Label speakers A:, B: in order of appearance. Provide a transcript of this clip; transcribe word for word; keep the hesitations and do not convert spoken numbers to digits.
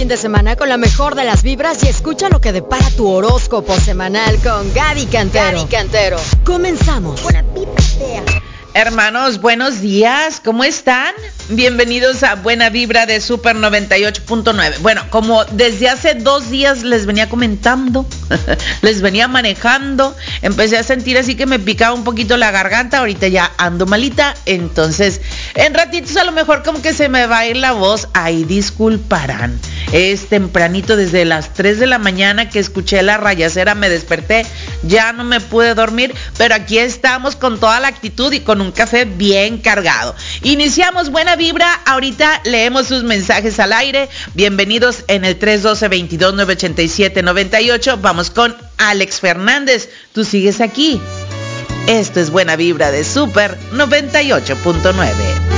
A: fin de semana con la mejor de las vibras y escucha lo que depara tu horóscopo semanal con Gaby Cantero. Gaby Cantero. Comenzamos. Buena vibra sea.
B: Hermanos, buenos días, ¿cómo están? Bienvenidos a Buena Vibra de Super noventa y ocho punto nueve. Bueno, como desde hace dos días les venía comentando, les venía manejando, empecé a sentir así que me picaba un poquito la garganta, ahorita ya ando malita, entonces en ratitos a lo mejor como que se me va a ir la voz, ahí disculparán. Es tempranito, desde las tres de la mañana que escuché la rayacera, me desperté, ya no me pude dormir, pero aquí estamos con toda la actitud y con un café bien cargado. Iniciamos Buena Vibra, ahorita leemos sus mensajes al aire. Bienvenidos en el tres uno dos, veintidós, nueve ochenta y siete, noventa y ocho. Vamos con Alex Fernández, tú sigues aquí. Esto es Buena Vibra de Super noventa y ocho punto nueve.